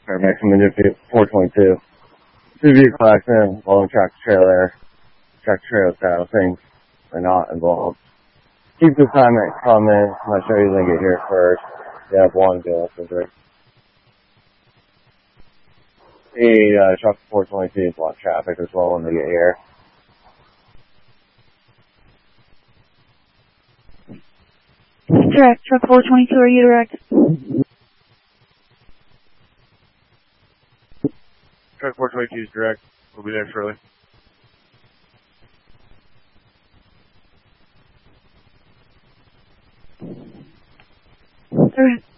Paramedics from the 422. Two vehicle accident involving tractor trailer style things are not involved. Keep the assignment coming. I'm not sure you're going to get here first. You have one bill for this. The truck 422 block traffic as well when they get here. Direct, truck 422, are you direct? Truck 422 is direct. We'll be there shortly. Direct.